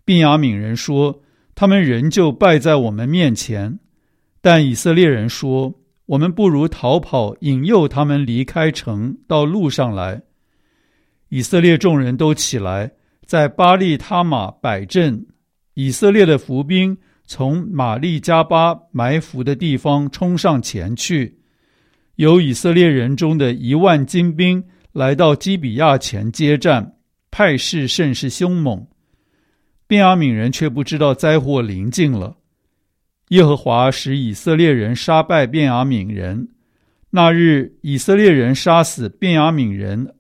便雅悯人说，他们仍旧败在我们面前。但以色列人说，我们不如逃跑，引诱他们离开城，到路上来。以色列众人都起来，在巴利他玛摆阵。以色列的伏兵从玛利加巴埋伏的地方冲上前去，有以色列人中的10000精兵来到基比亚前接战，态势甚是凶猛。便雅悯人却不知道灾祸临近了。耶和华使以色列人杀败便雅悯人。那日以色列人杀死便雅悯人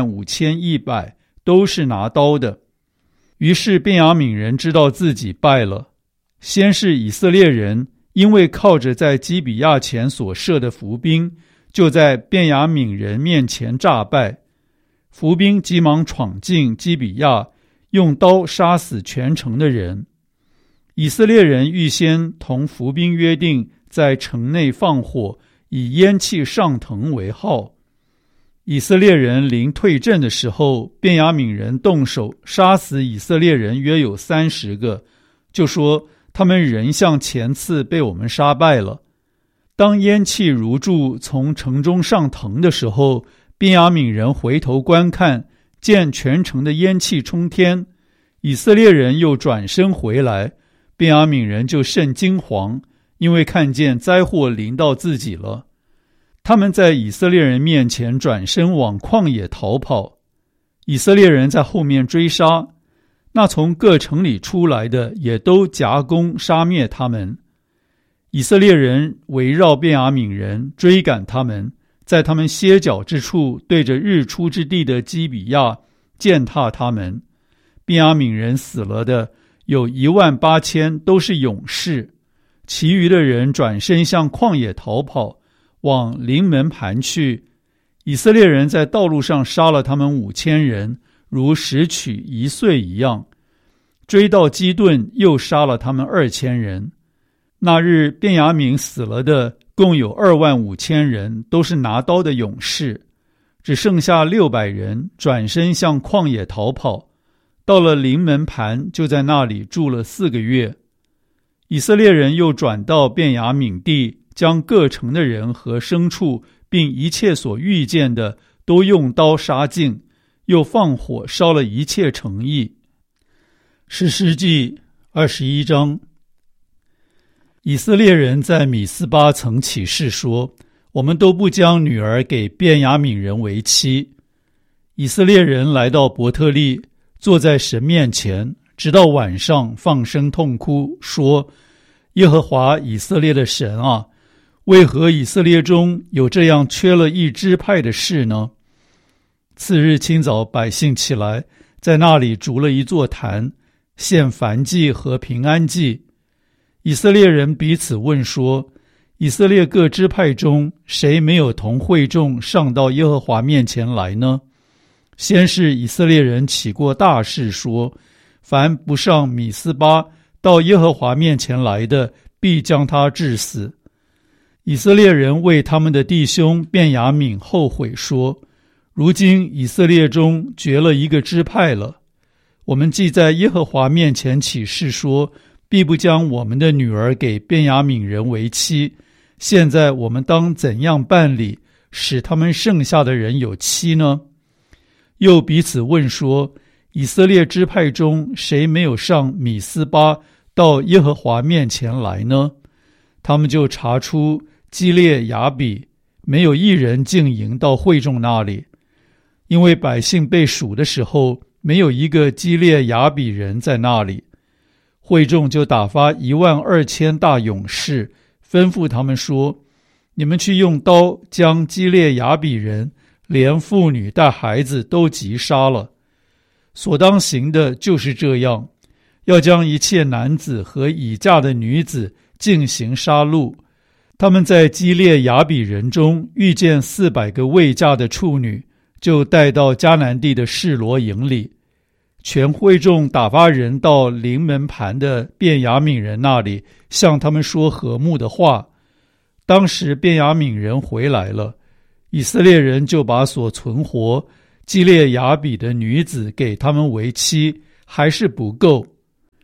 25100，都是拿刀的。于是便雅悯人知道自己败了。先是以色列人因为靠着在基比亚前所设的伏兵，就在便雅悯人面前诈败。伏兵急忙闯进基比亚，用刀杀死全城的人。以色列人预先同伏兵约定，在城内放火，以烟气上腾为号。以色列人临退阵的时候，便雅悯人动手杀死以色列人约有30个，就说他们仍像前次被我们杀败了。当烟气如柱从城中上腾的时候，便雅悯人回头观看，见全城的烟气冲天。以色列人又转身回来，便雅悯人就甚惊惶，因为看见灾祸临到自己了。他们在以色列人面前转身往旷野逃跑，以色列人在后面追杀，那从各城里出来的也都夹攻杀灭他们。以色列人围绕便雅悯人，追赶他们，在他们歇脚之处，对着日出之地的基比亚践踏他们。便雅悯人死了的有18000，都是勇士，其余的人转身向旷野逃跑，往临门盘去。以色列人在道路上杀了他们5000人，如拾取1岁一样。追到基顿，又杀了他们2000人。那日便雅悯死了的共有25000人，都是拿刀的勇士，只剩下600人，转身向旷野逃跑。到了临门盘，就在那里住了4个月。以色列人又转到便雅悯地，将各城的人和牲畜，并一切所遇见的，都用刀杀尽，又放火烧了一切城邑。士师记21章。以色列人在米斯巴曾起誓说，我们都不将女儿给便雅悯人为妻。以色列人来到伯特利，坐在神面前，直到晚上放声痛哭，说，耶和华以色列的神啊，为何以色列中有这样缺了一支派的事呢？次日清早，百姓起来，在那里筑了一座坛，献燔祭和平安祭。以色列人彼此问说，以色列各支派中，谁没有同会众上到耶和华面前来呢？先是以色列人起过大誓说，凡不上米斯巴到耶和华面前来的，必将他治死。以色列人为他们的弟兄便雅悯后悔说，如今以色列中绝了一个支派了。我们既在耶和华面前起誓说，必不将我们的女儿给便雅悯人为妻，现在我们当怎样办理，使他们剩下的人有妻呢？又彼此问说，以色列支派中谁没有上米斯巴到耶和华面前来呢？他们就查出基列雅比，没有一人进营到会众那里，因为百姓被数的时候，没有一个基列雅比人在那里。会众就打发12000大勇士，吩咐他们说，你们去用刀将基列雅比人连妇女带孩子都击杀了。所当行的就是这样，要将一切男子和已嫁的女子进行杀戮。他们在基列雅比人中遇见400个未嫁的处女，就带到迦南地的示罗营里。全会众打发人到临门盘的便雅悯人那里，向他们说和睦的话。当时便雅悯人回来了，以色列人就把所存活基列雅比的女子给他们为妻，还是不够。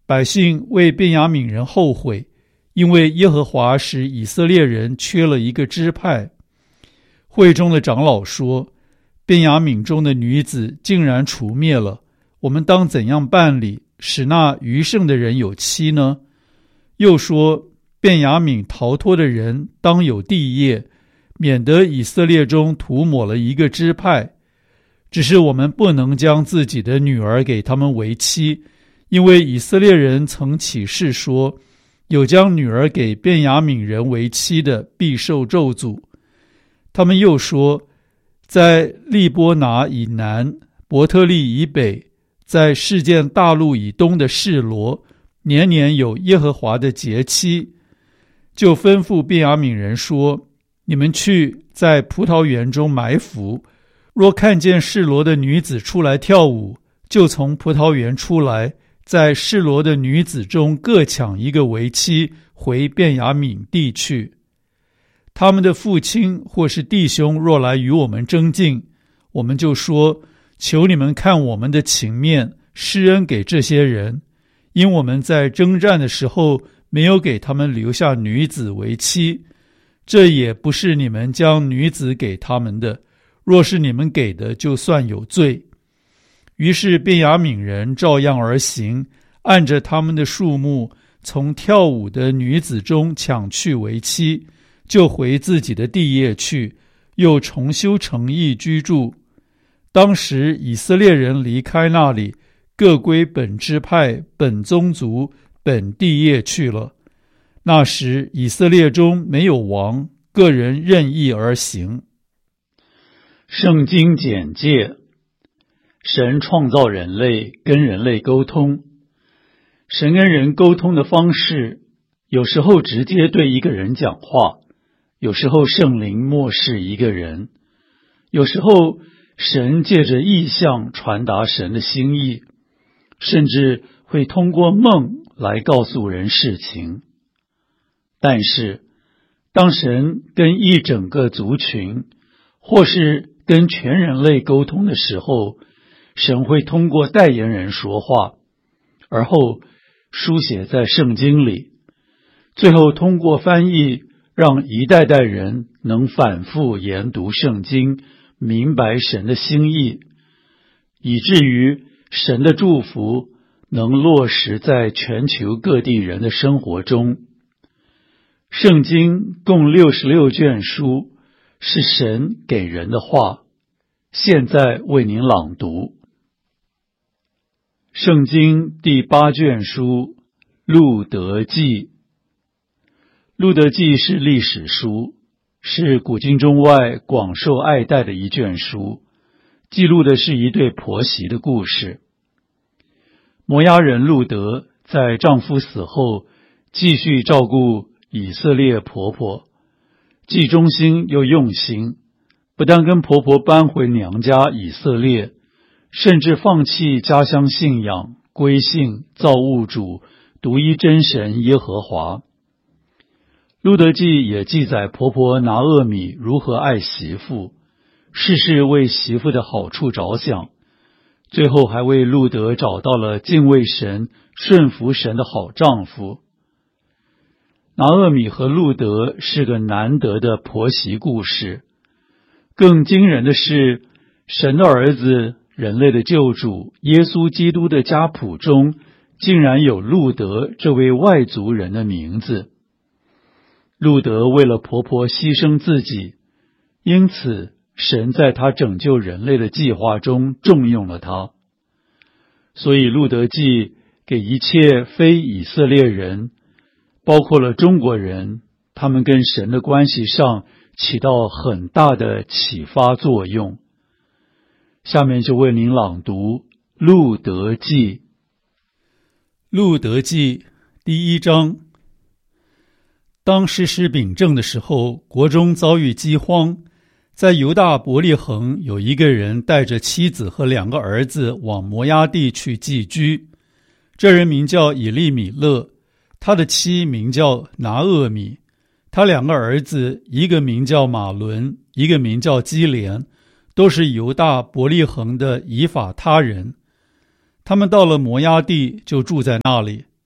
百姓为便雅悯人后悔，因为耶和华使以色列人缺了一个支派。会中的长老说，便雅悯中的女子竟然除灭了，我们当怎样办理，使那余剩的人有妻呢？又说，便雅悯逃脱的人当有地业，免得以色列中涂抹了一个支派。只是我们不能将自己的女儿给他们为妻，因为以色列人曾起誓说，有将女儿给便雅悯人为妻的，必受咒诅。他们又说，在利波拿以南、伯特利以北，在事件大陆以东的示罗，年年有耶和华的节期，就吩咐便雅悯人说，你们去在葡萄园中埋伏，若看见示罗的女子出来跳舞，就从葡萄园出来，在示罗的女子中各抢一个为妻，回便雅悯地去。他们的父亲或是弟兄若来与我们争竞，我们就说，求你们看我们的情面，施恩给这些人，因我们在征战的时候没有给他们留下女子为妻，这也不是你们将女子给他们的，若是你们给的，就算有罪。于是便雅悯人照样而行，按着他们的数目，从跳舞的女子中抢去为妻，就回自己的地业去，又重修城邑居住。当时以色列人离开那里，各归本支派、本宗族、本地业去了。那时以色列中没有王，个人任意而行。 圣经简介：神创造人类，跟人类沟通。神跟人沟通的方式，有时候直接对一个人讲话，有时候圣灵默示一个人，有时候神借着异象传达神的心意，甚至会通过梦来告诉人事情。但是当神跟一整个族群，或是跟全人类沟通的时候，神会通过代言人说话，而后书写在圣经里，最后通过翻译，让一代代人能反复研读圣经，明白神的心意，以至于神的祝福能落实在全球各地人的生活中。圣经共66卷书，是神给人的话，现在为您朗读。圣经第8卷书，路得记。路得记是历史书，是古今中外广受爱戴的一卷书，记录的是一对婆媳的故事。摩押人路得在丈夫死后，继续照顾以色列婆婆，既忠心又用心，不但跟婆婆搬回娘家以色列，甚至放弃家乡信仰，归信造物主独一真神耶和华。路得记也记载婆婆拿俄米如何爱媳妇，事事为媳妇的好处着想，最后还为路得找到了敬畏神、顺服神的好丈夫。拿俄米和路得是个难得的婆媳故事。更惊人的是，神的儿子、人类的救主耶稣基督的家谱中，竟然有路得这位外族人的名字。路得为了婆婆牺牲自己，因此神在他拯救人类的计划中重用了他。所以路得记给一切非以色列人，包括了中国人，他们跟神的关系上起到很大的启发作用。下面就为您朗读路得记。 路得记第1章。当士师秉政的时候，国中遭遇饥荒，在犹大伯利恒有一个人带着妻子和2个儿子往摩押地去寄居。这人名叫以利米勒，他的妻名叫拿俄米，他2个儿子，一个名叫马伦，一个名叫基连，都是犹大伯利恒的以法他人。他们到了摩押地，就住在那里，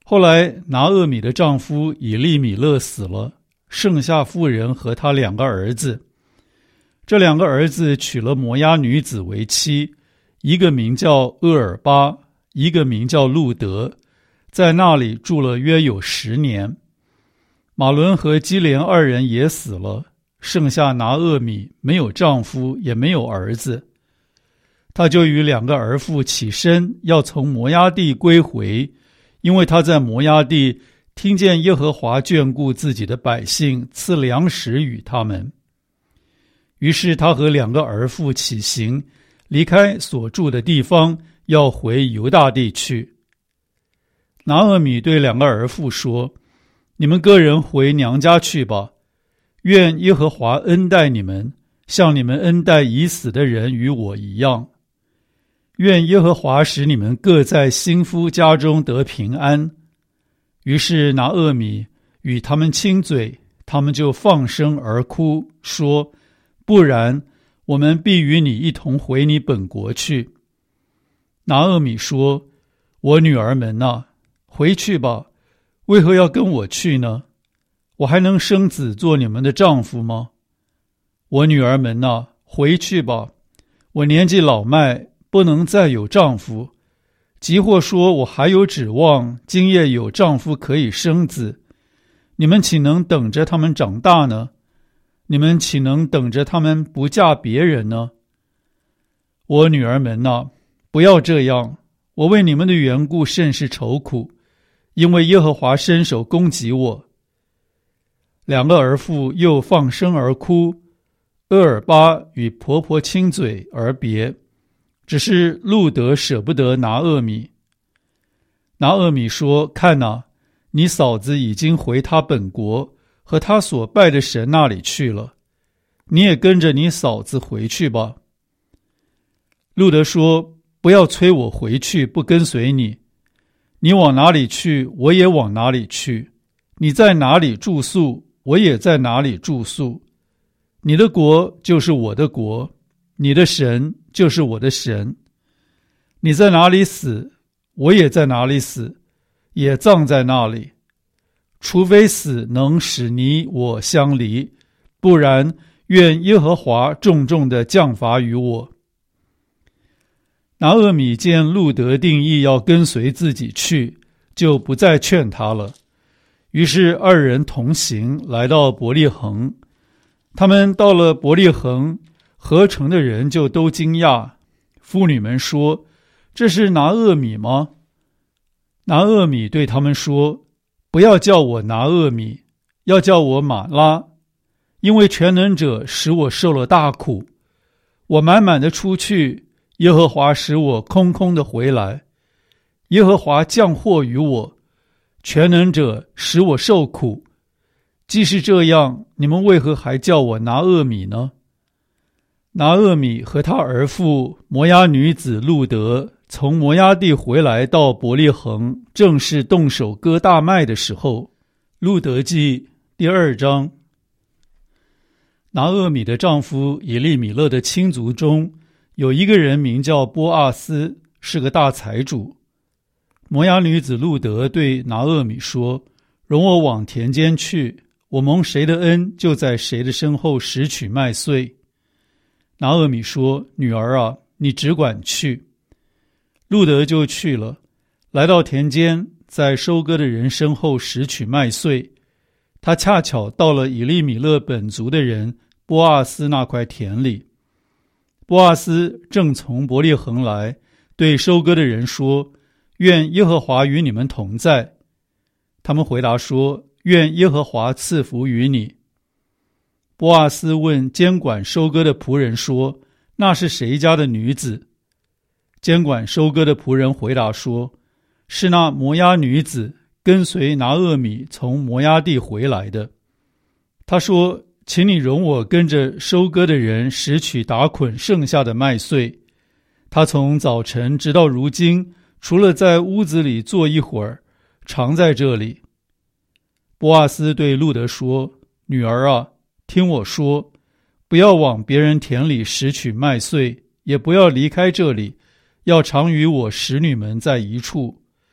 后来拿俄米的丈夫以利米勒死了，剩下妇人和他2个儿子。这2个儿子娶了摩押女子为妻，一个名叫厄尔巴，一个名叫路德，在那里住了约有10年。马伦和基连2人也死了，剩下拿俄米没有丈夫，也没有儿子。他就与2个儿妇起身，要从摩押地归回，因为他在摩押地听见耶和华眷顾自己的百姓，赐粮食与他们。于是他和2个儿妇起行，离开所住的地方，要回犹大地去。拿俄米对2个儿妇说：你们个人回娘家去吧，愿耶和华恩待你们，像你们恩待已死的人与我一样。愿耶和华使你们各在新夫家中得平安。于是拿俄米与他们亲嘴，他们就放声而哭，说：不然，我们必与你一同回你本国去。拿俄米说：我女儿们啊，回去吧，为何要跟我去呢？我还能生子做你们的丈夫吗？我女儿们啊，回去吧，我年纪老迈，不能再有丈夫，即或说我还有指望，今夜有丈夫可以生子，你们岂能等着他们长大呢？你们岂能等着他们不嫁别人呢？我女儿们啊，不要这样，我为你们的缘故甚是愁苦，因为耶和华伸手攻击我。2个儿妇又放声而哭，厄尔巴与婆婆亲嘴而别，只是路德舍不得拿俄米。拿俄米说：看哪，你嫂子已经回她本国和她所拜的神那里去了，你也跟着你嫂子回去吧。路德说：不要催我回去，不跟随你，你往哪里去，我也往哪里去，你在哪里住宿，我也在哪里住宿，你的国就是我的国，你的神就是我的神，你在哪里死，我也在哪里死，也葬在那里，除非死能使你我相离，不然愿耶和华重重的降罚于我。拿俄米见路德定义要跟随自己去，就不再劝他了。于是2人同行，来到伯利恒。他们到了伯利恒，合城的人就都惊讶。妇女们说：这是拿俄米吗？拿俄米对他们说：不要叫我拿俄米，要叫我玛拉，因为全能者使我受了大苦。我满满的出去，耶和华使我空空的回来。耶和华降祸于我，全能者使我受苦。既是这样，你们为何还叫我拿俄米呢？拿俄米和他儿妇摩押女子路德从摩押地回来到伯利恒，正是动手割大麦的时候。路德记第2章。拿俄米的丈夫以利米勒的亲族中，有一个人名叫波阿斯，是个大财主。摩押女子路德对拿俄米说：容我往田间去，我蒙谁的恩，就在谁的身后拾取麦穗。拿俄米说：女儿啊，你只管去。路德就去了，来到田间，在收割的人身后拾取麦穗。他恰巧到了以利米勒本族的人波阿斯那块田里。波阿斯正从伯利恒来，对收割的人说：愿耶和华与你们同在。他们回答说：愿耶和华赐福于你。波阿斯问监管收割的仆人说：那是谁家的女子？监管收割的仆人回答说：是那摩押女子，跟随拿俄米从摩押地回来的。他说：请你容我跟着收割的人拾取打捆剩下的麦穗。他从早晨直到如今，除了在屋子里坐一会儿，常在这里。波阿斯对路德说：女儿啊，听我说，不要往别人田里拾取麦穗，也不要离开这里，要常与我使女们在一处。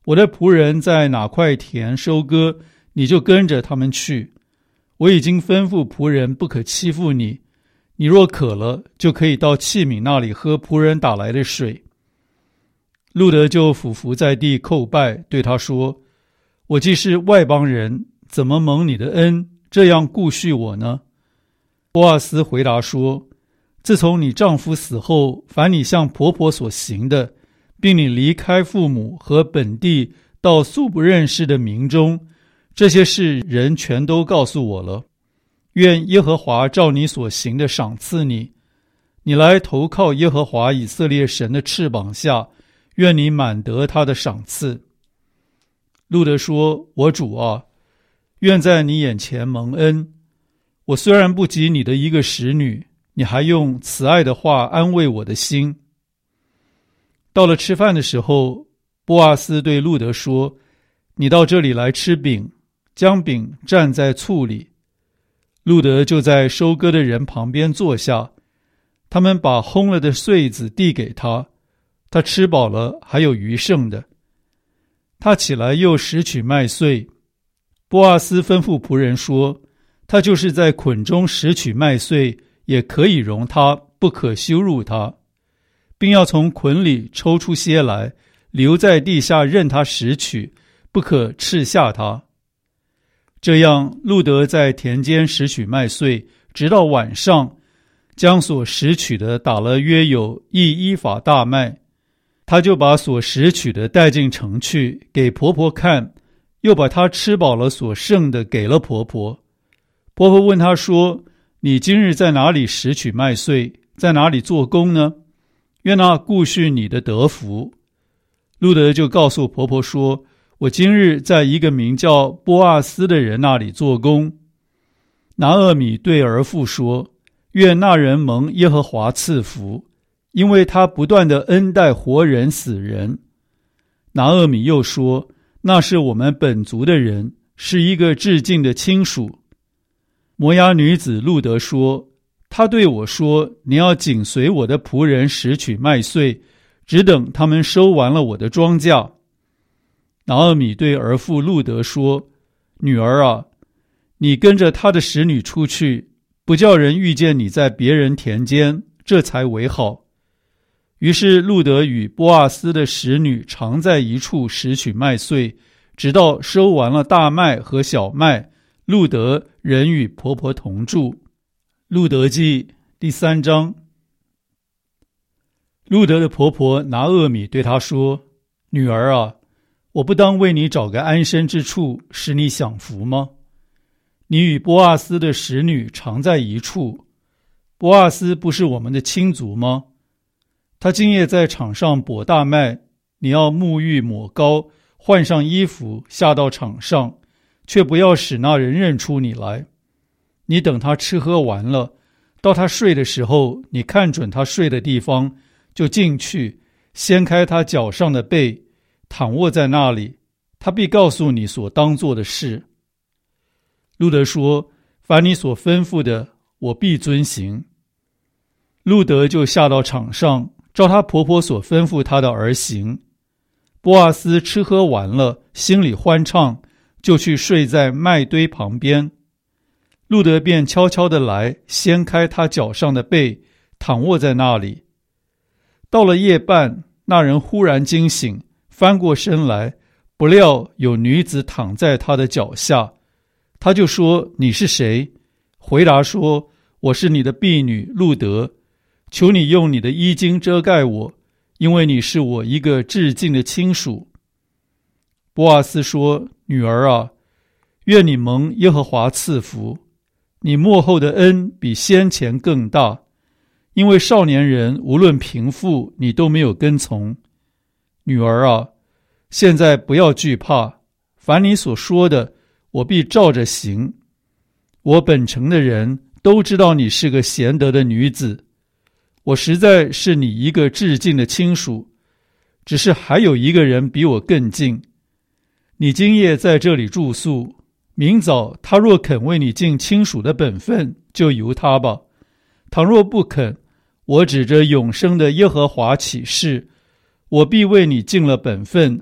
我的仆人在哪块田收割，你就跟着他们去。我已经吩咐仆人不可欺负你，你若渴了，就可以到器皿那里喝仆人打来的水。路得就俯伏在地叩拜，对他说：我既是外邦人，怎么蒙你的恩，这样顾恤我呢？波阿斯回答说：自从你丈夫死后，凡你向婆婆所行的，并你离开父母和本地到素不认识的民中，这些事人全都告诉我了。愿耶和华照你所行的赏赐你，你来投靠耶和华以色列神的翅膀下，愿你满得他的赏赐。路得说：我主啊，愿在你眼前蒙恩。我虽然不及你的一个使女，你还用慈爱的话安慰我的心。到了吃饭的时候，波阿斯对路得说：你到这里来吃饼，将饼蘸在醋里。路得就在收割的人旁边坐下，他们把烘了的穗子递给他，他吃饱了，还有余剩的。他起来又拾取麦穗。波阿斯吩咐仆人说：他就是在捆中拾取麦穗，也可以容他，不可羞辱他，并要从捆里抽出些来，留在地下任他拾取，不可斥下他。这样，路得在田间拾取麦穗，直到晚上，将所拾取的打了约有1法大麦。他就把所拾取的带进城去，给婆婆看，又把她吃饱了所剩的给了婆婆。婆婆问他说：你今日在哪里拾取麦穗，在哪里做工呢？愿那顾恤你的得福。路得就告诉婆婆说：我今日在一个名叫波阿斯的人那里做工。拿俄米对儿妇说：愿那人蒙耶和华赐福，因为他不断地恩待活人死人。拿俄米又说：那是我们本族的人，是一个至近的亲属。摩押女子路得说：他对我说，你要紧随我的仆人拾取麦穗，只等他们收完了我的庄稼。拿俄米对儿妇路得说：女儿啊，你跟着他的使女出去，不叫人遇见你在别人田间，这才为好。于是路得与波阿斯的使女常在一处拾取麦穗，直到收完了大麦和小麦，路得仍与婆婆同住。路得记第3章。路得的婆婆拿俄米对她说：女儿啊，我不当为你找个安身之处，使你享福吗？你与波阿斯的使女常在一处，波阿斯不是我们的亲族吗？他今夜在场上剥大麦，你要沐浴抹膏，换上衣服，下到场上，却不要使那人认出你来。你等他吃喝完了，到他睡的时候，你看准他睡的地方，就进去，掀开他脚上的被，躺卧在那里，他必告诉你所当做的事。路得说：凡你所吩咐的，我必遵行。路得就下到场上，照她婆婆所吩咐她的而行。波阿斯吃喝完了，心里欢畅，就去睡在麦堆旁边。路得便悄悄地来，掀开他脚上的被，躺卧在那里。到了夜半，那人忽然惊醒，翻过身来，不料有女子躺在他的脚下。他就说：你是谁？回答说：我是你的婢女路得，求你用你的衣襟遮盖我，因为你是我一个至近的亲属。波阿斯说：女儿啊，愿你蒙耶和华赐福，你末后的恩比先前更大，因为少年人无论贫富，你都没有跟从。女儿啊，现在不要惧怕，凡你所说的，我必照着行。我本城的人都知道你是个贤德的女子，我实在是你一个至近的亲属，只是还有一个人比我更近。你今夜在这里住宿，明早他若肯为你尽亲属的本分，就由他吧。倘若不肯，我指着永生的耶和华起誓，我必为你尽了本分，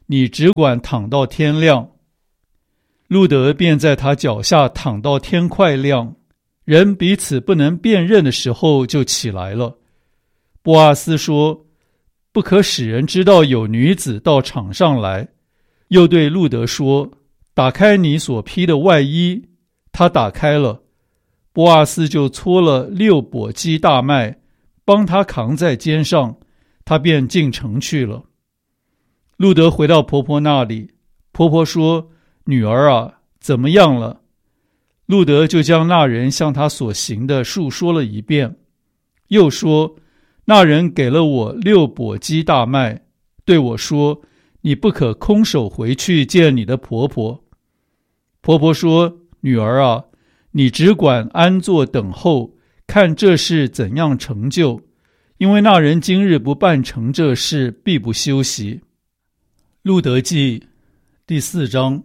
你只管躺到天亮。路德便在他脚下躺到天快亮，人彼此不能辨认的时候就起来了。波阿斯说，不可使人知道有女子到场上来，又对路德说，打开你所披的外衣。他打开了，波阿斯就搓了6簸箕大麦，帮他扛在肩上，他便进城去了。路德回到婆婆那里，婆婆说，女儿啊，怎么样了？路德就将那人向他所行的述说了一遍，又说，那人给了我6簸箕大麦，对我说，你不可空手回去见你的婆婆。婆婆说，女儿啊，你只管安坐等候，看这事怎样成就，因为那人今日不办成这事，必不休息。路得记第4章。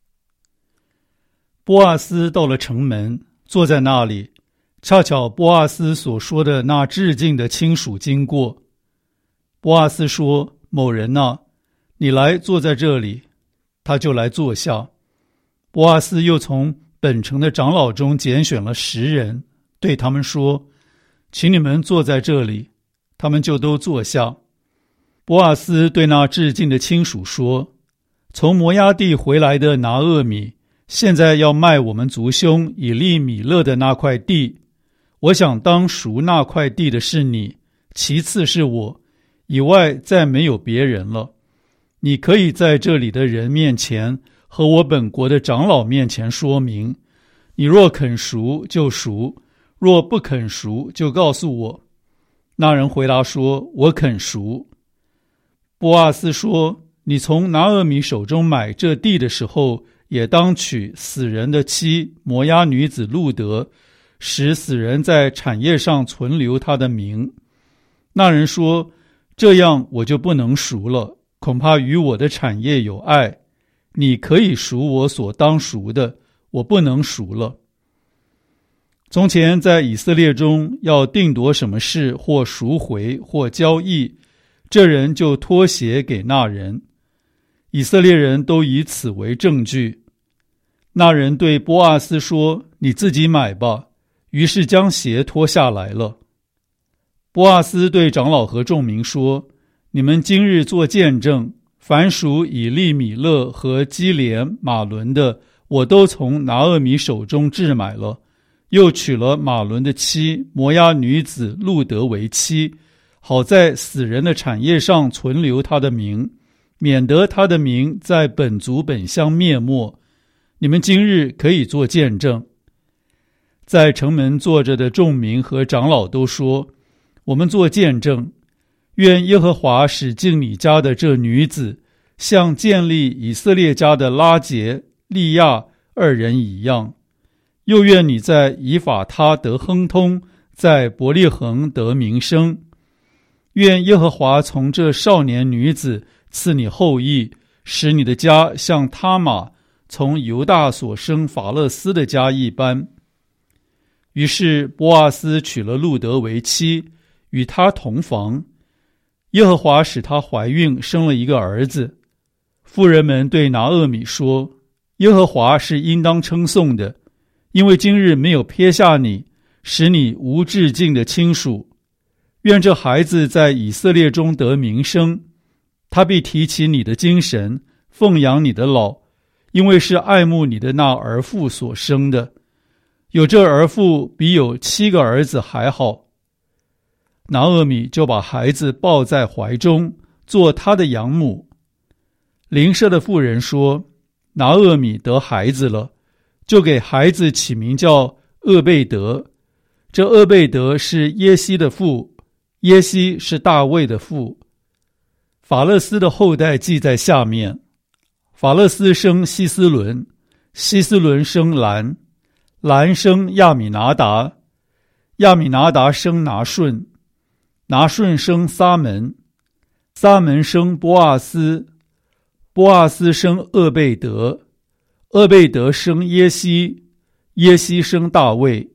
波阿斯到了城门，坐在那里，恰巧波阿斯所说的那致敬的亲属经过。波阿斯说，某人啊，你来坐在这里。他就来坐下。波阿斯又从本城的长老中拣选了10人，对他们说，请你们坐在这里。他们就都坐下。波阿斯对那致敬的亲属说，从摩押地回来的拿俄米，现在要卖我们族兄以利米勒的那块地。我想当赎那块地的是你，其次是我，以外再没有别人了。你可以在这里的人面前和我本国的长老面前说明，你若肯赎就赎，若不肯赎就告诉我。那人回答说，我肯赎。波阿斯说，你从拿俄米手中买这地的时候，也当娶死人的妻摩押女子路德，使死人在产业上存留他的名。那人说，这样我就不能赎了，恐怕与我的产业有碍。你可以赎我所当赎的，我不能赎了。从前在以色列中要定夺什么事，或赎回或交易，这人就托鞋给那人。以色列人都以此为证据。那人对波阿斯说，你自己买吧，于是将鞋脱下来了。波阿斯对长老和众民说，你们今日做见证，凡属以利米勒和基连马伦的，我都从拿俄米手中置买了，又娶了马伦的妻摩押女子路德为妻，好在死人的产业上存留他的名，免得他的名在本族本乡灭没。你们今日可以做见证。在城门坐着的众民和长老都说，我们做见证，愿耶和华使进你家的这女子像建立以色列家的拉结、利亚2人一样，又愿你在以法他得亨通，在伯利恒得名声。愿耶和华从这少年女子赐你后裔，使你的家像他玛从犹大所生法勒斯的家一般。于是波阿斯娶了路德为妻，与他同房。耶和华使她怀孕，生了一个儿子。妇人们对拿俄米说，耶和华是应当称颂的，因为今日没有撇下你，使你无至敬的亲属。愿这孩子在以色列中得名声，他必提起你的精神，奉养你的老，因为是爱慕你的那儿妇所生的。有这儿妇比有7个儿子还好。拿俄米就把孩子抱在怀中，做他的养母。邻舍的妇人说，拿俄米得孩子了，就给孩子起名叫厄贝德。这厄贝德是耶西的父，耶西是大卫的父。法勒斯的后代记在下面。法勒斯生希斯伦，希斯伦生兰，兰生亚米拿达，亚米拿达生拿顺，拿顺生撒门，撒门生波阿斯，波阿斯生厄贝德，厄贝德生耶西，耶西生大卫。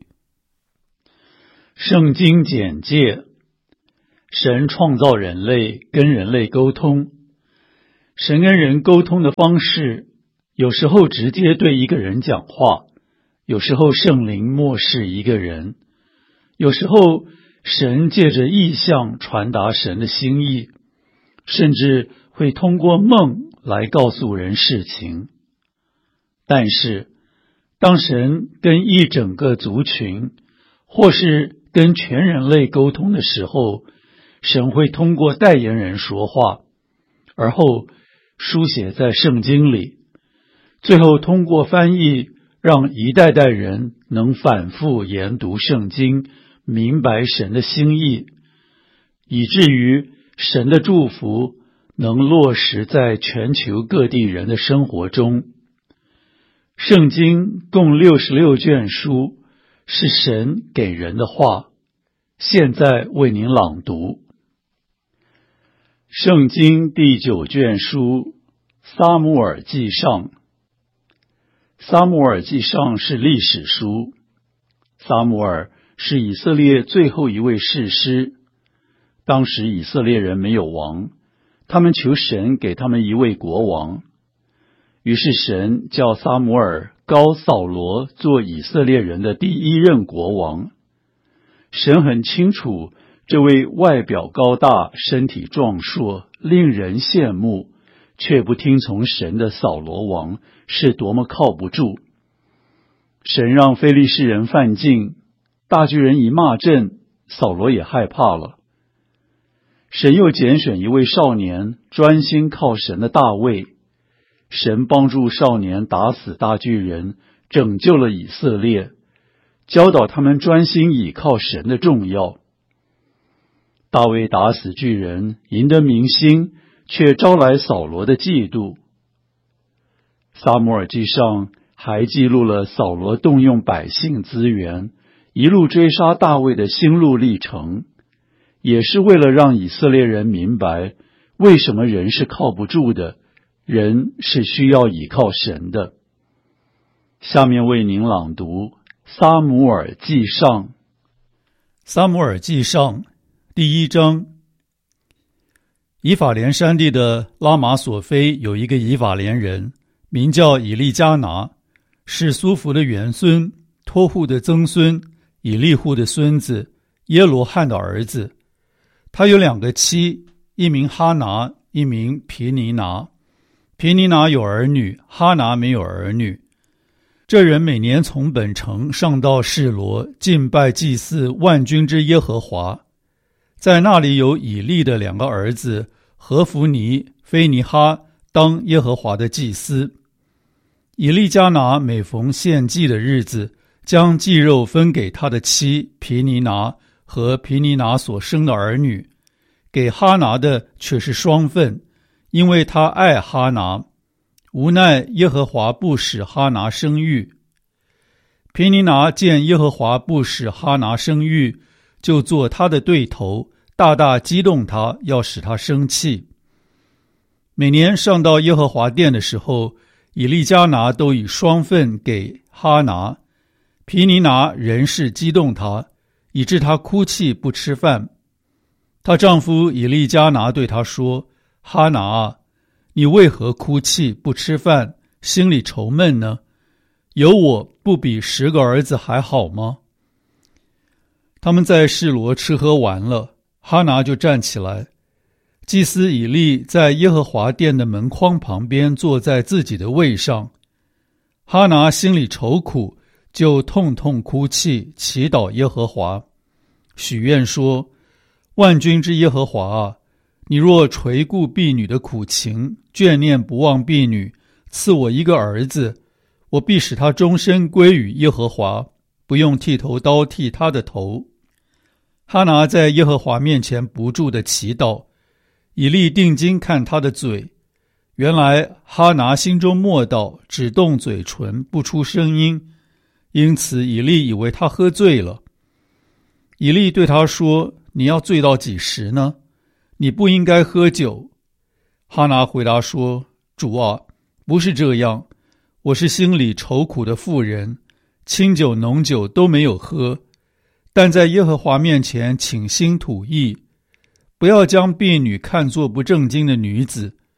圣经简介：神创造人类，跟人类沟通。 神跟人沟通的方式，有时候直接对一个人讲话，有时候圣灵默示一个人，有时候神借着异象传达神的心意，甚至会通过梦来告诉人事情。但是当神跟一整个族群或是跟全人类沟通的时候，神会通过代言人说话，而后书写在圣经里，最后通过翻译让一代代人能反复研读圣经，明白神的心意，以至于神的祝福能落实在全球各地人的生活中。圣经共66卷书，是神给人的话，现在为您朗读。圣经第9卷书，撒母耳记上。撒母耳记上是历史书。撒母耳是以色列最后一位士师。当时以色列人没有王，他们求神给他们一位国王。于是神叫撒母耳膏扫罗做以色列人的第一任国王。神很清楚这位外表高大、身体壮硕、令人羡慕，却不听从神的扫罗王是多么靠不住。神让非利士人犯境，大巨人一骂阵，扫罗也害怕了。神又拣选一位少年，专心靠神的大卫。神帮助少年打死大巨人，拯救了以色列，教导他们专心倚靠神的重要。大卫打死巨人，赢得民心，却招来扫罗的嫉妒。撒母耳记上还记录了扫罗动用百姓资源，一路追杀大卫的心路历程，也是为了让以色列人明白，为什么人是靠不住的，人是需要倚靠神的。下面为您朗读撒母耳记上。 撒母耳记上第1章。以法莲山地的拉玛索菲有一个以法莲人，名叫以利加拿，是苏弗的元孙，托户的曾孙，以利户的孙子，耶罗汉的儿子。他有2个妻，一名哈拿，一名皮尼拿。皮尼拿有儿女，哈拿没有儿女。这人每年从本城上到示罗，敬拜祭祀万军之耶和华。在那里有以利的2个儿子何弗尼、菲尼哈当耶和华的祭司。以利加拿每逢献祭的日子，将祭肉分给他的妻皮尼拿和皮尼拿所生的儿女，给哈拿的却是双份，因为他爱哈拿。无奈耶和华不使哈拿生育。皮尼拿见耶和华不使哈拿生育，就做他的对头，大大激动他，要使他生气。每年上到耶和华殿的时候，以利加拿都以双份给哈拿。皮尼拿仍是激动他，以致他哭泣不吃饭。她丈夫以利加拿对她说：哈拿啊，你为何哭泣不吃饭，心里愁闷呢？有我不比10个儿子还好吗？他们在示罗吃喝完了，哈拿就站起来。祭司以利在耶和华殿的门框旁边坐在自己的位上。哈拿心里愁苦，就痛痛哭泣，祈祷耶和华，许愿说：万军之耶和华啊，你若垂顾婢女的苦情，眷念不忘婢女，赐我一个儿子，我必使他终身归于耶和华，不用剃头刀剃他的头。哈拿在耶和华面前不住地祈祷。以利定睛看他的嘴，原来哈拿心中默祷，只动嘴唇，不出声音，因此以利以为他喝醉了。以利对他说：你要醉到几时呢？你不应该喝酒。哈拿回答说：主啊，不是这样，我是心里愁苦的妇人，清酒浓酒都没有喝，但在耶和华面前倾心吐意，不要将婢女看作不正经的女子。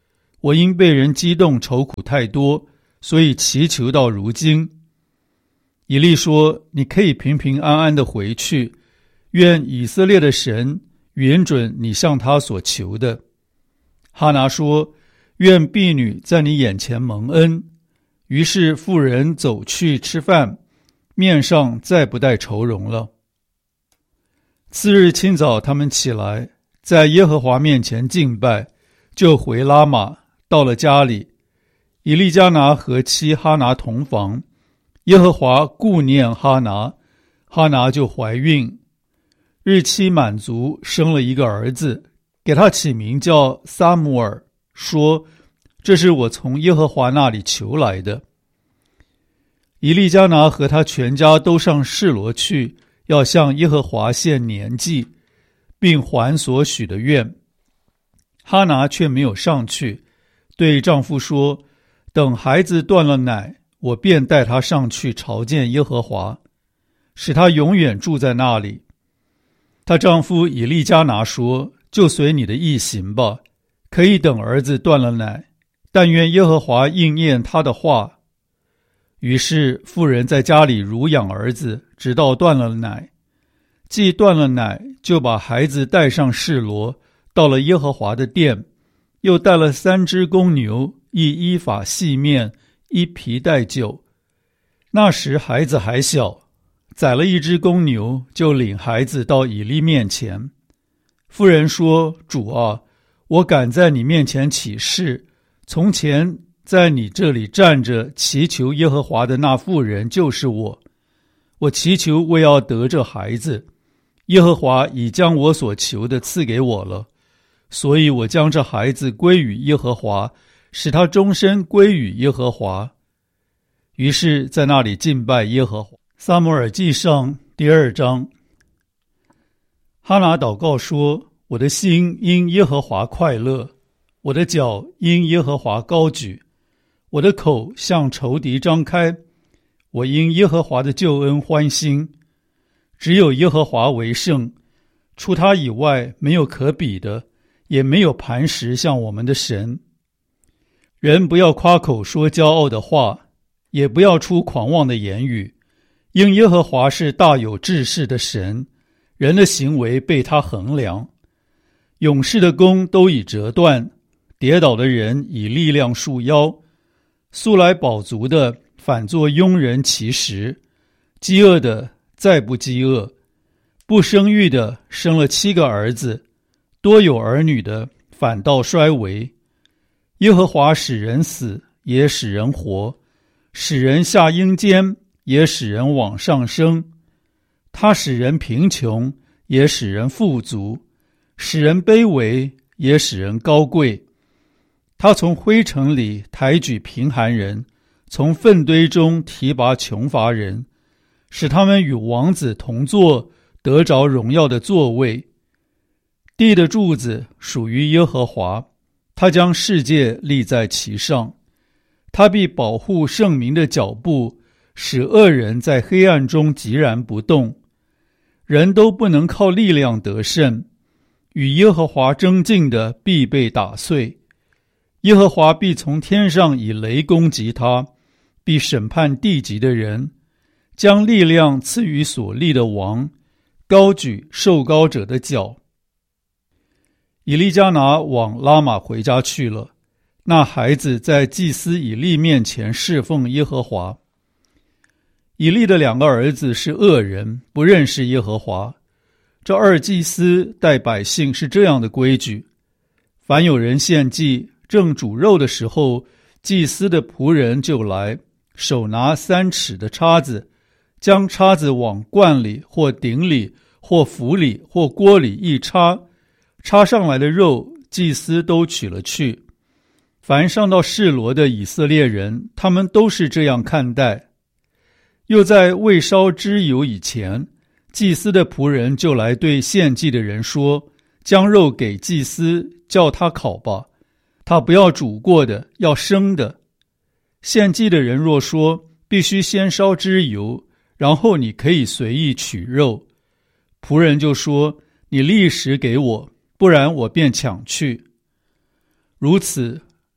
我因被人激动愁苦太多，所以祈求到如今。以利说，你可以平平安安地回去，愿以色列的神允准你向他所求的。哈拿说，愿婢女在你眼前蒙恩。于是妇人走去吃饭，面上再不带愁容了。次日清早，他们起来，在耶和华面前敬拜，就回拉玛，到了家里。以利加拿和妻哈拿同房，耶和华顾念哈拿，哈拿就怀孕，日期满足，生了一个儿子，给他起名叫撒母耳，说，这是我从耶和华那里求来的。以利加拿和他全家都上示罗去，要向耶和华献年祭，并还所许的愿。哈拿却没有上去，对丈夫说，等孩子断了奶，我便带他上去朝见耶和华，使他永远住在那里。她丈夫以利加拿说，就随你的意行吧，可以等儿子断了奶，但愿耶和华应验他的话。于是妇人在家里乳养儿子，直到断了奶。既断了奶，就把孩子带上示罗，到了耶和华的殿，又带了3只公牛，1伊法细面，1皮带酒。那时孩子还小，宰了1只公牛，就领孩子到以利面前。妇人说，主啊，我敢在你面前起誓，从前在你这里站着祈求耶和华的那妇人就是我。我祈求为要得这孩子，耶和华已将我所求的赐给我了，所以我将这孩子归于耶和华，使他终身归于耶和华。于是在那里敬拜耶和华。撒母耳记上第2章。哈拿祷告说，我的心因耶和华快乐，我的脚因耶和华高举，我的口向仇敌张开，我因耶和华的救恩欢心。只有耶和华为圣，除他以外没有可比的，也没有磐石像我们的神。人不要夸口说骄傲的话，也不要出狂妄的言语，因耶和华是大有志士的神，人的行为被他衡量。勇士的弓都已折断，跌倒的人以力量束腰，素来饱足的反作庸人其食，饥饿的再不饥饿，不生育的生了7个儿子，多有儿女的反倒衰微。耶和华使人死，也使人活，使人下阴间，也使人往上升。他使人贫穷，也使人富足，使人卑微，也使人高贵。他从灰尘里抬举贫寒人，从粪堆中提拔穷乏人，使他们与王子同坐，得着荣耀的座位。地的柱子属于耶和华，他将世界立在其上。他必保护圣民的脚步，使恶人在黑暗中寂然不动。人都不能靠力量得胜，与耶和华争竞的必被打碎。耶和华必从天上以雷攻击他，必审判地极的人，将力量赐予所立的王，高举受膏者的脚。以利加拿往拉玛回家去了，那孩子在祭司以利面前侍奉耶和华。以利的2个儿子是恶人，不认识耶和华。这2祭司待百姓是这样的规矩：凡有人献祭，正煮肉的时候，祭司的仆人就来，手拿3尺的叉子，将叉子往罐里或鼎里或釜里或锅里一插，插上来的肉祭司都取了去。凡上到示罗的以色列人，他们都是这样看待。又在未烧脂油以前，祭司的仆人就来对献祭的人说，将肉给祭司，叫他烤吧，他不要煮过的，要生的。献祭的人若说，必须先烧脂油，然后你可以随意取肉，仆人就说，你立时给我，不然我便抢去。如此，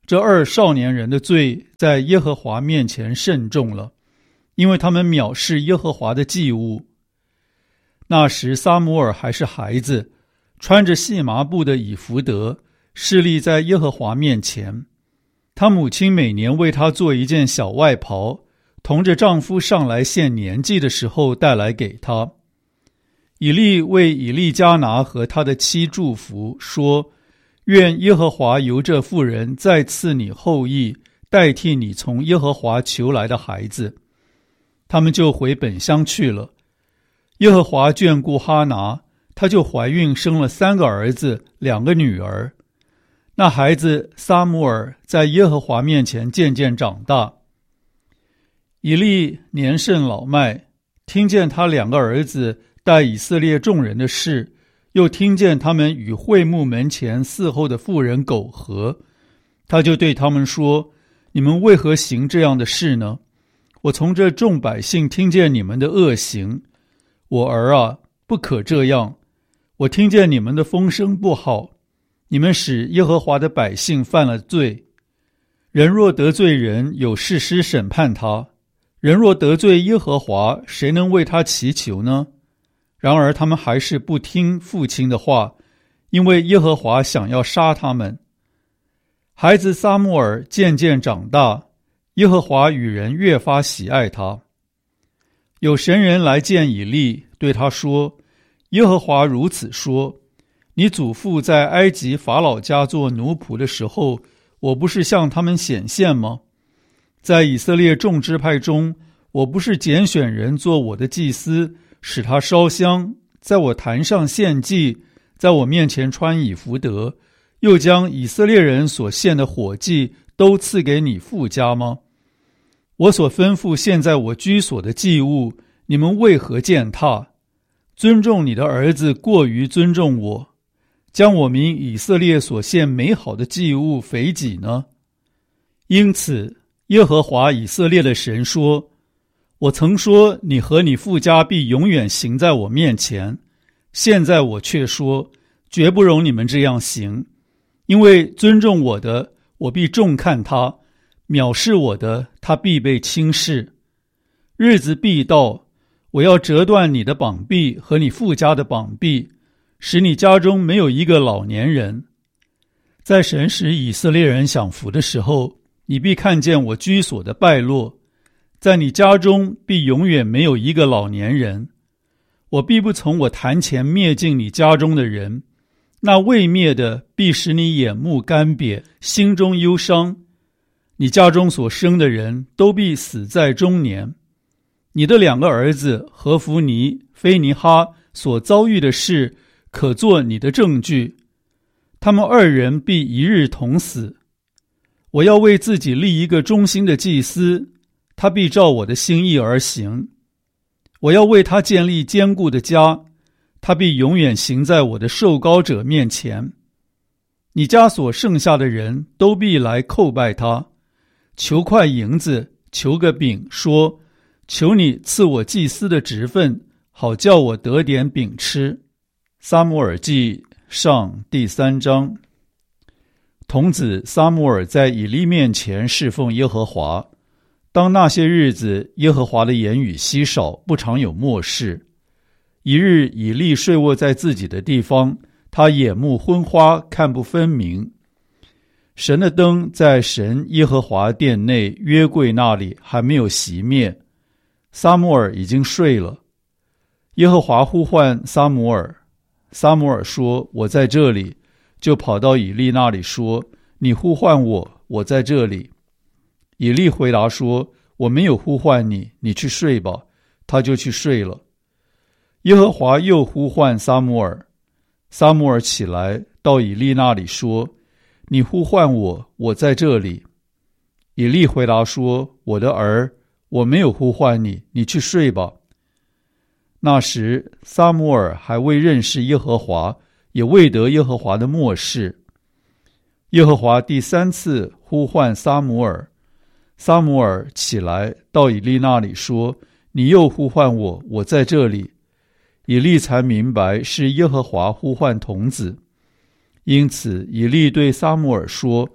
这2少年人的罪在耶和华面前甚重了，因为他们藐视耶和华的祭物。那时撒母耳还是孩子，穿着细麻布的以弗得，侍立在耶和华面前。他母亲每年为他做一件小外袍，同着丈夫上来献年祭的时候带来给他。以利为以利加拿和他的妻祝福，说：愿耶和华由这妇人再赐你后裔，代替你从耶和华求来的孩子。他们就回本乡去了。耶和华眷顾哈拿，她就怀孕生了3个儿子2个女儿。那孩子撒母耳在耶和华面前渐渐长大。以利年甚老迈，听见他2个儿子带以色列众人的事，又听见他们与会幕门前伺候的妇人苟合，他就对他们说：你们为何行这样的事呢？我从这众百姓听见你们的恶行。我儿啊，不可这样。我听见你们的风声不好，你们使耶和华的百姓犯了罪。人若得罪人，有士师审判他；人若得罪耶和华，谁能为他祈求呢？然而他们还是不听父亲的话，因为耶和华想要杀他们。孩子撒母耳渐渐长大，耶和华与人越发喜爱他。有神人来见以利，对他说：耶和华如此说，你祖父在埃及法老家做奴仆的时候，我不是向他们显现吗？在以色列众支派中，我不是拣选人做我的祭司，使他烧香，在我坛上献祭，在我面前穿以弗得，又将以色列人所献的火祭都赐给你父家吗？我所吩咐现在我居所的祭物，你们为何践踏？尊重你的儿子过于尊重我，将我民以色列所献美好的祭物肥己呢？因此耶和华以色列的神说：我曾说你和你父家必永远行在我面前，现在我却说绝不容你们这样行，因为尊重我的，我必重看他；藐视我的，他必被轻视。日子必到，我要折断你的膀臂和你父家的膀臂，使你家中没有一个老年人。在神使以色列人享福的时候，你必看见我居所的败落，在你家中必永远没有一个老年人。我必不从我坛前灭尽你家中的人，那未灭的必使你眼目干瘪，心中忧伤。你家中所生的人都必死在中年。你的2个儿子何弗尼、菲尼哈所遭遇的事，可作你的证据。他们2人必一日同死。我要为自己立一个忠心的祭司，他必照我的心意而行。我要为他建立坚固的家，他必永远行在我的受膏者面前。你家所剩下的人都必来叩拜他，求块银子，求个饼，说：求你赐我祭司的职分，好叫我得点饼吃。撒母耳记上第3章。童子撒母耳在以利面前侍奉耶和华。当那些日子，耶和华的言语稀少，不常有默示。一日，以利睡卧在自己的地方，他眼目昏花，看不分明。神的灯在神耶和华殿内约柜那里还没有熄灭，撒母耳已经睡了。耶和华呼唤撒母耳，撒母耳说：我在这里。就跑到以利那里说：你呼唤我，我在这里。以利回答说：我没有呼唤你，你去睡吧。他就去睡了。耶和华又呼唤撒母耳，撒母耳起来到以利那里说：你呼唤我，我在这里。以利回答说：我的儿，我没有呼唤你，你去睡吧。那时撒母耳还未认识耶和华，也未得耶和华的默示。耶和华第3次呼唤撒母耳，撒母耳起来到以利那里说：你又呼唤我，我在这里。以利才明白是耶和华呼唤童子。因此以利对撒母耳说：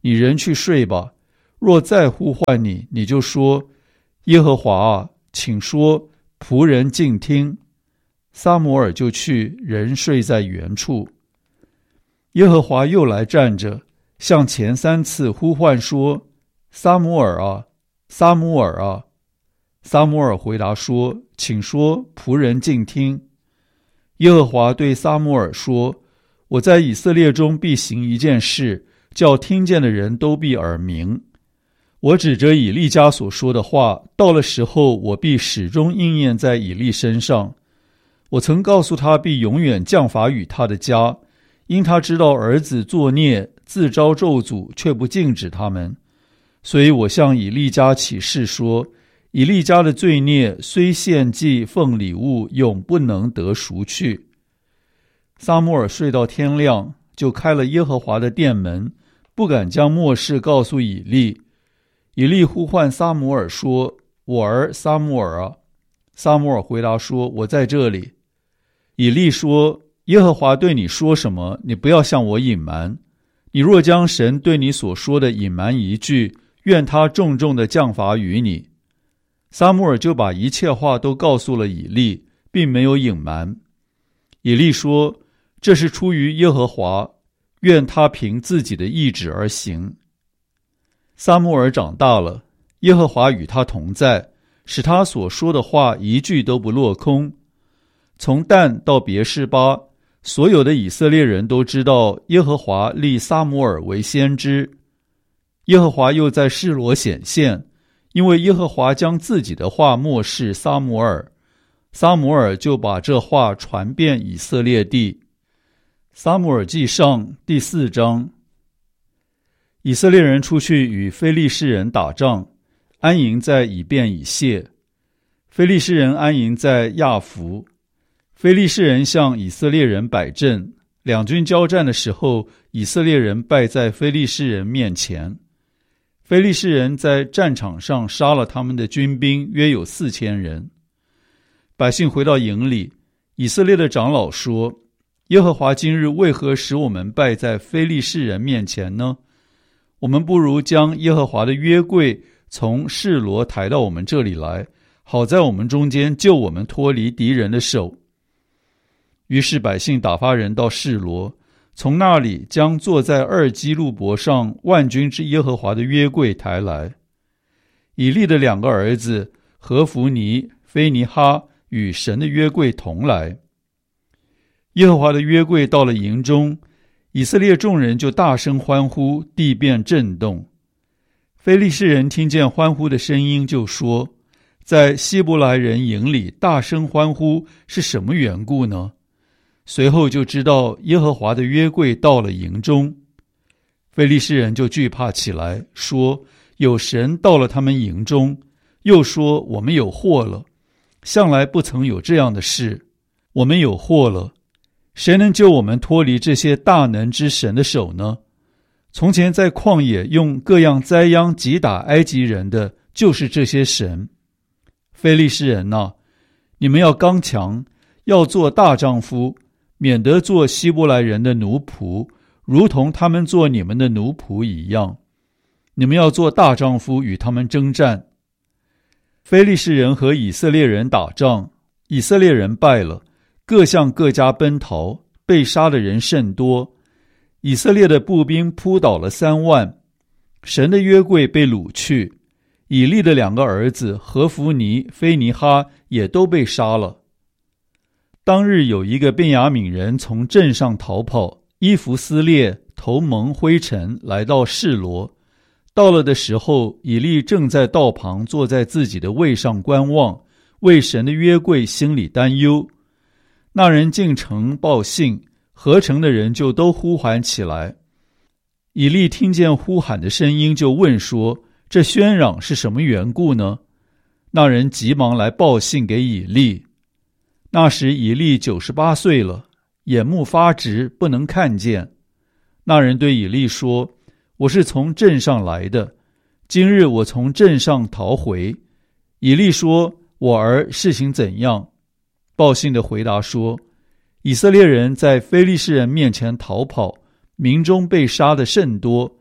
你仍去睡吧。若再呼唤你，你就说：耶和华啊，请说，仆人静听。撒母耳就去，仍睡在原处。耶和华又来站着，向前3次呼唤说：撒母耳啊，撒母耳啊。撒母耳回答说：请说，仆人静听。耶和华对撒母耳说：我在以色列中必行一件事，叫听见的人都必耳鸣。我指着以利家所说的话，到了时候，我必始终应验在以利身上。我曾告诉他，必永远降罚与他的家，因他知道儿子作孽，自招咒诅，却不禁止他们。所以我向以利家起誓说，以利家的罪孽虽献祭奉礼物，永不能得赎去。撒母耳睡到天亮，就开了耶和华的殿门，不敢将末事告诉以利。以利呼唤撒母耳说：我儿撒母耳啊。撒母耳回答说：我在这里。以利说：耶和华对你说什么，你不要向我隐瞒。你若将神对你所说的隐瞒一句，愿他重重的降罚于你。撒母耳就把一切话都告诉了以利，并没有隐瞒。以利说：这是出于耶和华，愿他凭自己的意志而行。撒母耳长大了，耶和华与他同在，使他所说的话一句都不落空。从但到别是巴，所有的以色列人都知道耶和华立撒母耳为先知。耶和华又在示罗显现，因为耶和华将自己的话默示撒母耳，撒母耳就把这话传遍以色列地。撒母耳记上第4章。以色列人出去与非利士人打仗，安营在以便以谢。非利士人安营在亚弗。非利士人向以色列人摆阵，两军交战的时候，以色列人败在非利士人面前。非利士人在战场上杀了他们的军兵，约有4000人。百姓回到营里，以色列的长老说：耶和华今日为何使我们败在非利士人面前呢？我们不如将耶和华的约柜从示罗抬到我们这里来，好在我们中间救我们脱离敌人的手。于是百姓打发人到示罗，从那里将坐在2基路伯上万军之耶和华的约柜抬来。以利的2个儿子何弗尼、菲尼哈与神的约柜同来。耶和华的约柜到了营中，以色列众人就大声欢呼，地便震动。非利士人听见欢呼的声音，就说：在希伯来人营里大声欢呼是什么缘故呢？随后就知道耶和华的约柜到了营中。非利士人就惧怕起来，说：有神到了他们营中。又说：我们有祸了，向来不曾有这样的事。我们有祸了，谁能救我们脱离这些大能之神的手呢？从前在旷野用各样灾殃击打埃及人的，就是这些神。非利士人啊，你们要刚强，要做大丈夫，免得做希伯来人的奴仆，如同他们做你们的奴仆一样。你们要做大丈夫，与他们征战。非利士人和以色列人打仗，以色列人败了，各向各家奔逃，被杀的人甚多。以色列的步兵扑倒了3万，神的约柜被掳去。以利的2个儿子何弗尼、菲尼哈也都被杀了。当日有一个便雅悯人从镇上逃跑，衣服撕裂，头蒙灰尘，来到示罗。到了的时候，以利正在道旁坐在自己的位上观望，为神的约柜心里担忧。那人进城报信，合城的人就都呼喊起来。以利听见呼喊的声音，就问说：这喧嚷是什么缘故呢？那人急忙来报信给以利。那时以利98岁了，眼目发直，不能看见。那人对以利说：我是从镇上来的，今日我从镇上逃回。以利说：我儿，事情怎样？报信的回答说：以色列人在非利士人面前逃跑，民中被杀的甚多，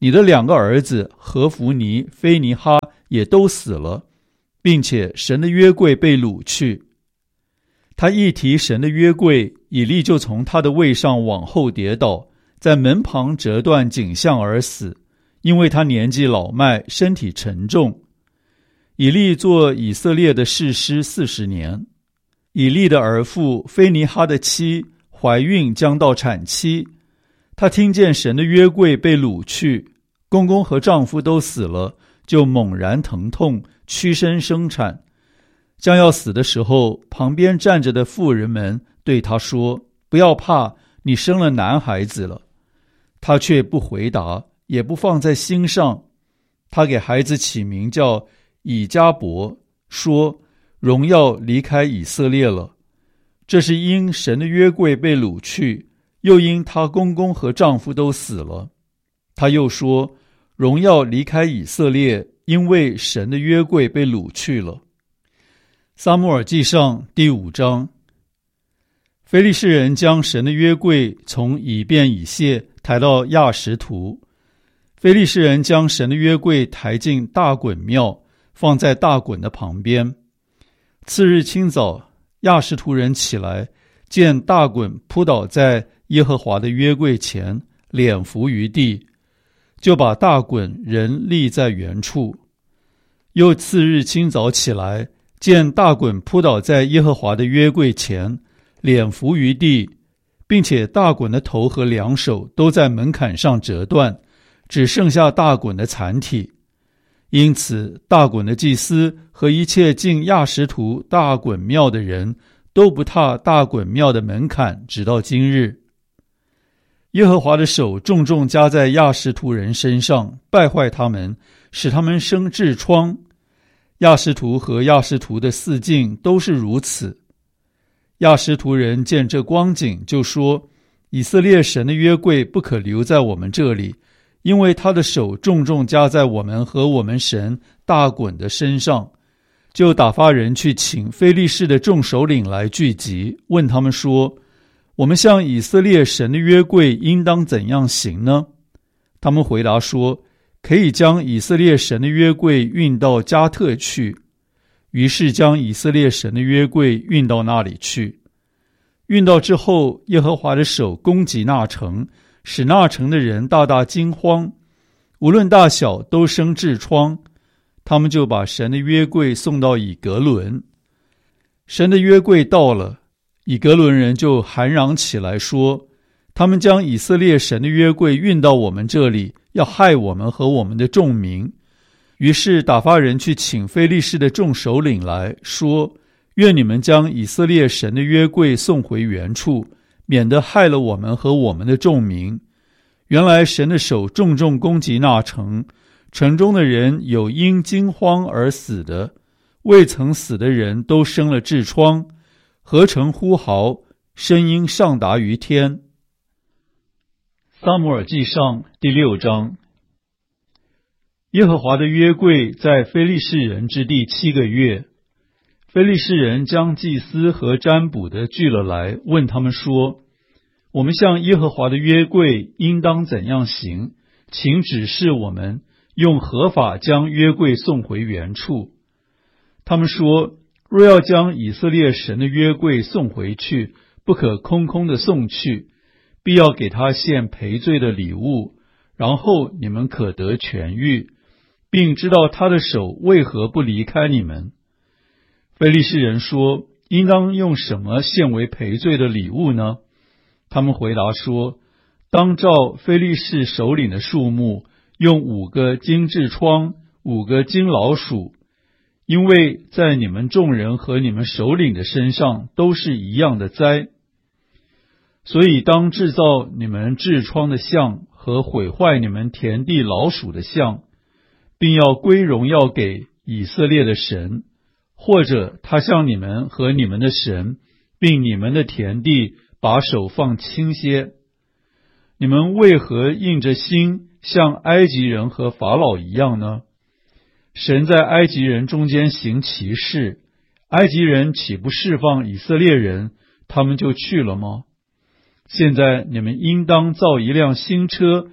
你的2个儿子何弗尼、菲尼哈也都死了，并且神的约柜被掳去。他一提神的约柜，以利就从他的位上往后跌倒，在门旁折断颈项而死，因为他年纪老迈，身体沉重。以利做以色列的士师40年。以利的儿妇菲尼哈的妻怀孕将到产期，她听见神的约柜被掳去，公公和丈夫都死了，就猛然疼痛，屈身生产。将要死的时候，旁边站着的妇人们对她说：“不要怕，你生了男孩子了。”她却不回答，也不放在心上。她给孩子起名叫以迦伯，说：“荣耀离开以色列了。”这是因神的约柜被掳去，又因她公公和丈夫都死了。她又说：“荣耀离开以色列，因为神的约柜被掳去了。”撒母耳记上第5章。非利士人将神的约柜从以便以谢抬到亚实图。非利士人将神的约柜抬进大衮庙，放在大衮的旁边。次日清早，亚实图人起来，见大衮扑倒在耶和华的约柜前，脸伏于地，就把大衮人立在原处。又次日清早起来，见大衮扑倒在耶和华的约柜前，脸伏于地，并且大衮的头和2手都在门槛上折断，只剩下大衮的残体。因此大衮的祭司和一切进亚实图大衮庙的人都不踏大衮庙的门槛，直到今日。耶和华的手重重加在亚实图人身上，败坏他们，使他们生痔疮。亚实图和亚实图的四境都是如此。亚实图人见这光景，就说：“以色列神的约柜不可留在我们这里，因为他的手重重加在我们和我们神大衮的身上。”就打发人去请非利士的众首领来聚集，问他们说：“我们向以色列神的约柜应当怎样行呢？”他们回答说：“可以将以色列神的约柜运到加特去。”于是将以色列神的约柜运到那里去。运到之后，耶和华的手攻击那城，使那城的人大大惊慌，无论大小都生痔疮。他们就把神的约柜送到以革伦。神的约柜到了，以革伦人就喊嚷起来说：“他们将以色列神的约柜运到我们这里，要害我们和我们的众民。”于是打发人去请非利士的众首领来说：“愿你们将以色列神的约柜送回原处，免得害了我们和我们的众民。”原来神的手重重攻击那城，城中的人有因惊慌而死的，未曾死的人都生了痔疮，合城呼号，声音上达于天。撒母耳记上第6章。耶和华的约柜在非利士人之地7个月，非利士人将祭司和占卜的聚了来，问他们说：“我们向耶和华的约柜应当怎样行？请指示我们，用何法将约柜送回原处。”他们说：“若要将以色列神的约柜送回去，不可空空的送去，必要给他献赔罪的礼物，然后你们可得痊愈，并知道他的手为何不离开你们。”非利士人说：“应当用什么献为赔罪的礼物呢？”他们回答说：“当照非利士首领的数目，用5个金痔疮，5个金老鼠，因为在你们众人和你们首领的身上都是一样的灾。所以当制造你们痔疮的像和毁坏你们田地老鼠的像，并要归荣耀给以色列的神，或者他向你们和你们的神，并你们的田地把手放轻些。你们为何硬着心像埃及人和法老一样呢？神在埃及人中间行奇事，埃及人岂不释放以色列人，他们就去了吗？现在你们应当造一辆新车，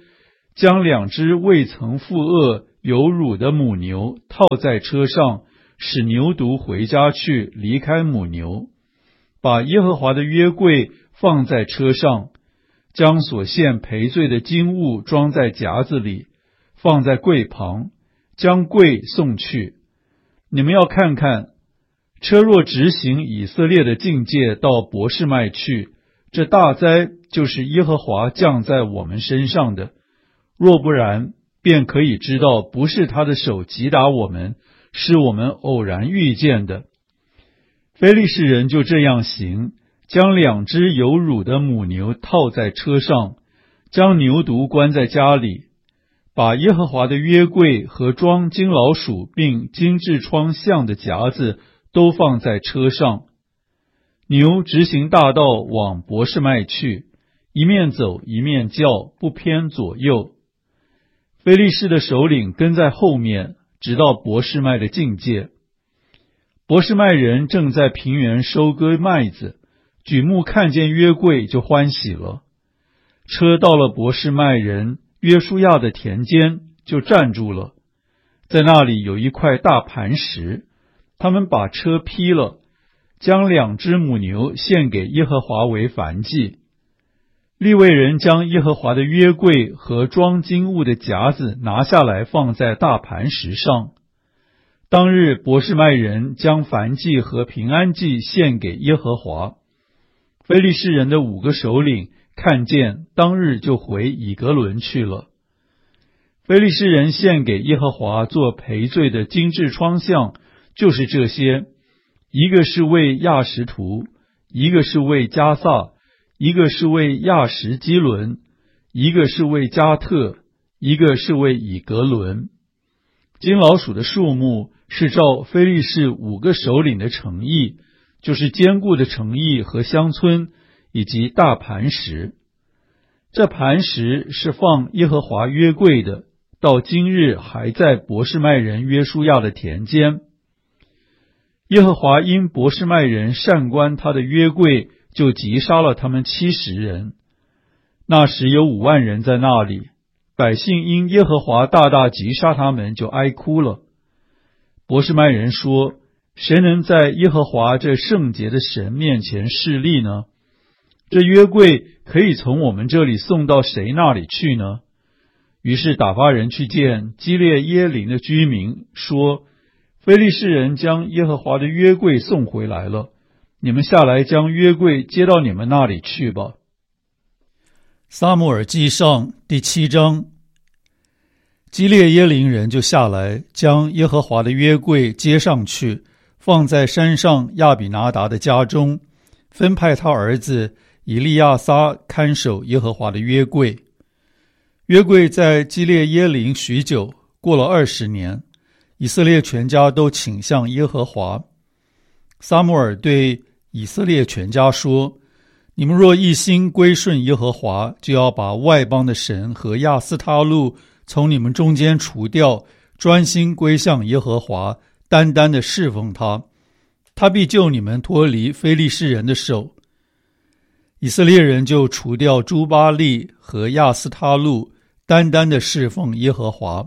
将2只未曾负轭有乳的母牛套在车上，使牛犊回家去，离开母牛，把耶和华的约柜放在车上，将所献赔罪的金物装在夹子里，放在柜旁，将柜送去。你们要看看，车若直行以色列的境界到伯示麦去，这大灾就是耶和华降在我们身上的；若不然，便可以知道不是他的手击打我们，是我们偶然遇见的。非利士人就这样行，将2只有乳的母牛套在车上，将牛犊关在家里，把耶和华的约柜和装金老鼠并金痔疮像的夹子都放在车上。牛直行大道往伯示麦去，一面走一面叫，不偏左右。非利士的首领跟在后面，直到伯示麦的境界。伯示麦人正在平原收割麦子，举目看见约柜就欢喜了。车到了伯示麦人约书亚的田间，就站住了。在那里有一块大磐石，他们把车劈了，将2只母牛献给耶和华为燔祭。利未人将耶和华的约柜和装金物的夹子拿下来，放在大磐石上。当日伯示麦人将燔祭和平安祭献给耶和华。非利士人的5个首领看见，当日就回以革伦去了。非利士人献给耶和华做赔罪的金痔疮像，就是这些：一个是为亚实图，一个是为加萨，一个是为亚实基伦，一个是为加特，一个是为以革伦。金老鼠的数目是照非利士5个首领的城邑，就是坚固的城邑和乡村，以及大磐石。这磐石是放耶和华约柜的，到今日还在伯示麦人约书亚的田间。耶和华因伯示麦人擅观他的约柜，就击杀了他们70人。那时有5万人在那里，百姓因耶和华大大击杀他们，就哀哭了。伯示麦人说：谁能在耶和华这圣洁的神面前侍立呢？这约柜可以从我们这里送到谁那里去呢？于是打发人去见基列耶琳的居民，说：非利士人将耶和华的约柜送回来了，你们下来将约柜接到你们那里去吧。 撒母耳记上第7章。基列耶琳人就下来，将耶和华的约柜接上去，放在山上亚比拿达的家中，分派他儿子以利亚撒看守耶和华的约柜。约柜在基列耶琳许久，过了20年，以色列全家都倾向耶和华。撒母耳对以色列全家说：你们若一心归顺耶和华，就要把外邦的神和亚斯他路从你们中间除掉，专心归向耶和华，单单的侍奉他，他必救你们脱离非利士人的手。以色列人就除掉诸巴力和亚斯他路，单单的侍奉耶和华。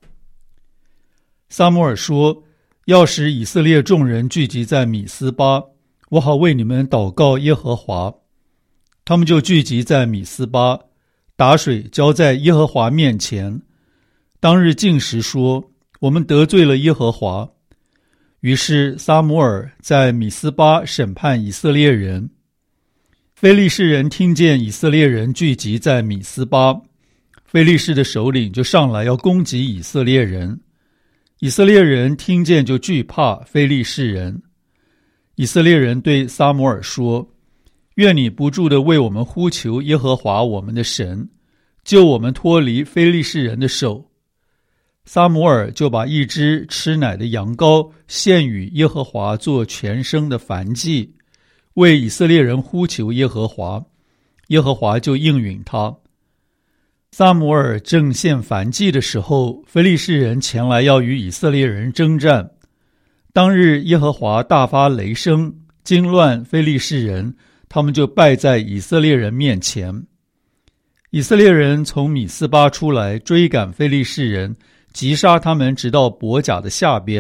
撒母耳说：要使以色列众人聚集在米斯巴，我好为你们祷告耶和华。他们就聚集在米斯巴，打水浇在耶和华面前。当日禁食说：我们得罪了耶和华。于是撒母耳在米斯巴审判以色列人。非利士人听见以色列人聚集在米斯巴，非利士的首领就上来要攻击以色列人。以色列人听见就惧怕非利士人。以色列人对撒母耳说：愿你不住地为我们呼求耶和华我们的神，救我们脱离非利士人的手。撒母耳就把一只吃奶的羊羔献与耶和华做全牲的燔祭，为以色列人呼求耶和华，耶和华就应允他。撒母耳正献燔祭的时候，非利士人前来要与以色列人征战。当日耶和华大发雷声，惊乱非利士人，他们就败在以色列人面前。 以色列人从米斯巴出来，追赶非利士人，击杀他们，直到伯甲的下边。